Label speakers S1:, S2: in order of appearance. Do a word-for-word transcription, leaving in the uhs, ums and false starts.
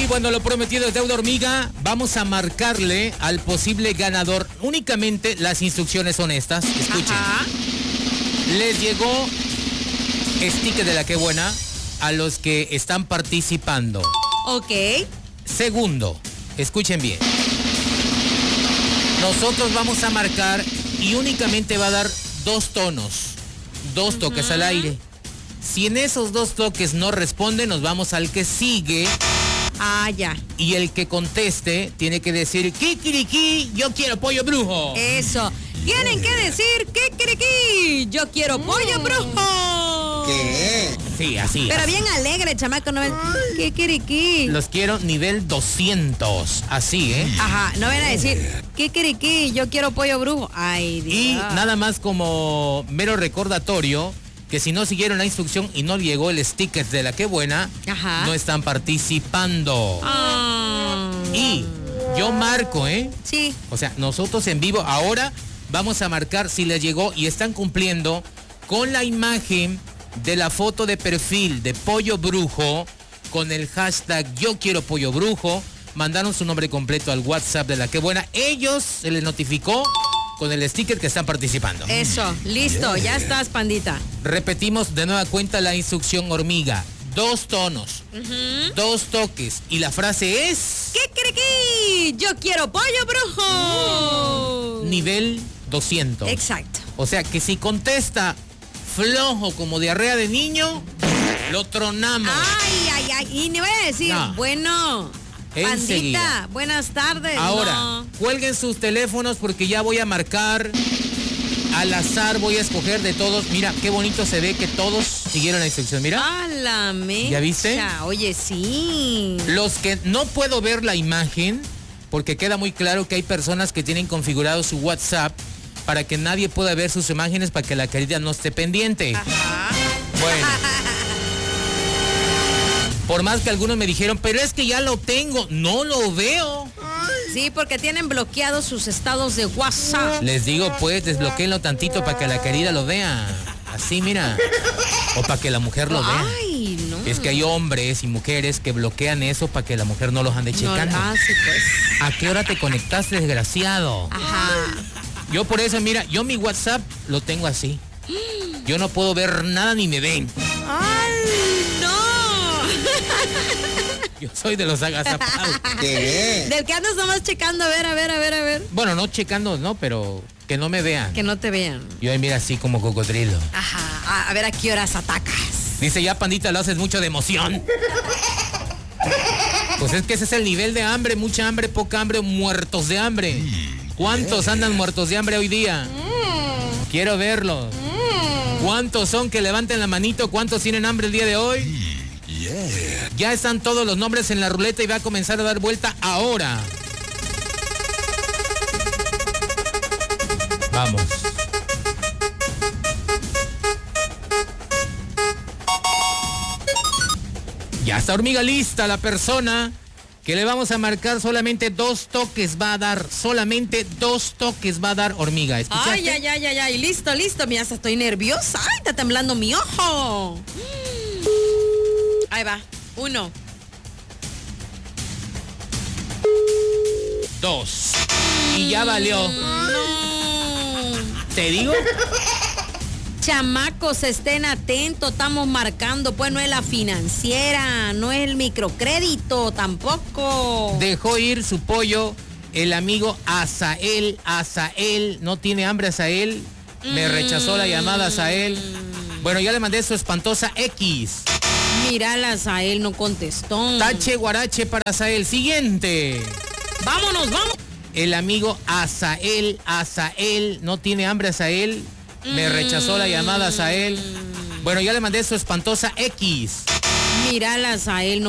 S1: bueno, lo prometido es deuda, hormiga. Vamos a marcarle al posible ganador. Únicamente las instrucciones son estas. Escuchen.
S2: Ajá.
S1: Les llegó sticker de la que buena a los que están participando.
S2: Ok.
S1: Segundo, escuchen bien. Nosotros vamos a marcar y únicamente va a dar dos tonos, dos uh-huh. toques al aire. Si en esos dos toques no responde, nos vamos al que sigue.
S2: Ah, ya.
S1: Y el que conteste tiene que decir, kikiriki, yo quiero pollo brujo.
S2: Eso. Tienen que decir, kikiriki, yo quiero pollo brujo.
S1: ¿Qué? Sí, así
S2: Pero
S1: es.
S2: bien alegre, chamaco, no ven. Kikiriki.
S1: Los quiero nivel doscientos, así, ¿eh?
S2: Ajá, no ven a decir, kikiriki, yo quiero pollo brujo. Ay, Dios.
S1: Y nada más como mero recordatorio, que si no siguieron la instrucción y no llegó el sticker de la que buena,
S2: Ajá.
S1: no están participando.
S2: Ah.
S1: Y yo marco, ¿eh?
S2: Sí.
S1: O sea, nosotros en vivo ahora vamos a marcar si les llegó y están cumpliendo con la imagen de la foto de perfil de Pollo Brujo con el hashtag yo quiero pollo brujo. Mandaron su nombre completo al WhatsApp de la que buena. Ellos se les notificó con el sticker que están participando.
S2: Eso, listo, ya estás, pandita.
S1: Repetimos de nueva cuenta la instrucción, hormiga. Dos tonos,
S2: uh-huh.
S1: dos toques y la frase es...
S2: ¡Kikiriki! ¡Yo quiero pollo brujo!
S1: Nivel doscientos.
S2: Exacto.
S1: O sea que si contesta flojo como diarrea de niño, lo tronamos.
S2: Ay, ay, ay. Y ni voy a decir, no. bueno...
S1: Enseguida.
S2: Pandita, buenas tardes.
S1: Ahora,
S2: no.
S1: cuelguen sus teléfonos porque ya voy a marcar al azar, voy a escoger de todos. Mira, qué bonito se ve que todos siguieron la instrucción, mira.
S2: A la mecha.
S1: ¿Ya viste?
S2: Oye, sí.
S1: Los que no puedo ver la imagen, porque queda muy claro que hay personas que tienen configurado su WhatsApp para que nadie pueda ver sus imágenes, para que la querida no esté pendiente.
S2: Ajá.
S1: Bueno. Por más que algunos me dijeron, pero es que ya lo tengo, no lo veo.
S2: Sí, porque tienen bloqueados sus estados de WhatsApp.
S1: Les digo, pues, desbloqueenlo tantito para que la querida lo vea. Así, mira. O para que la mujer lo vea.
S2: Ay, no.
S1: Es que hay hombres y mujeres que bloquean eso para que la mujer no los ande checando.
S2: No, ah, sí, pues.
S1: ¿A qué hora te conectaste, desgraciado?
S2: Ajá.
S1: Yo por eso, mira, yo mi WhatsApp lo tengo así. Yo no puedo ver nada ni me ven.
S2: ¡Ay, no!
S1: Yo soy de los agazapados. ¿Qué?
S2: Del que andas nomás checando, a ver, a ver, a ver, a ver.
S1: Bueno, no checando, no, pero que no me vean.
S2: Que no te vean.
S1: Yo ahí mira así como cocodrilo.
S2: Ajá, a, a ver a qué horas atacas.
S1: Dice, ya pandita, lo haces mucho de emoción. Pues es que ese es el nivel de hambre, mucha hambre, poca hambre, muertos de hambre. ¿Cuántos andan muertos de hambre hoy día? Mm. Quiero verlos. Mm. ¿Cuántos son que levanten la manito? ¿Cuántos tienen hambre el día de hoy? Yeah. Ya están todos los nombres en la ruleta y va a comenzar a dar vuelta ahora. Vamos. Ya está, hormiga, lista la persona que le vamos a marcar. Solamente dos toques va a dar, solamente dos toques va a dar, hormiga. ¿Escuchaste?
S2: Ay, ay, ay, ay, ay, listo, listo, mira, hasta estoy nerviosa. Ay, está temblando mi ojo. Ahí va, uno.
S1: Dos. Y ya valió.
S2: No.
S1: ¿Te digo?
S2: Chamacos, estén atentos, estamos marcando, pues no es la financiera, no es el microcrédito tampoco.
S1: Dejó ir su pollo el amigo Azael. Azael, no tiene hambre Azael. Me mm. rechazó la llamada Azael. Bueno, ya le mandé su espantosa X.
S2: Mírala, Azael no contestó.
S1: Tache guarache para Azael. Siguiente.
S2: Vámonos, vamos.
S1: El amigo Azael. Azael, no tiene hambre Azael. Me rechazó la llamada Azael. Bueno, ya le mandé su espantosa X.
S2: Mírala, Azael no